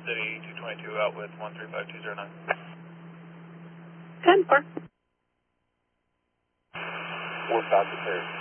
City 222 out with 135209. 10-4. We're about to clear.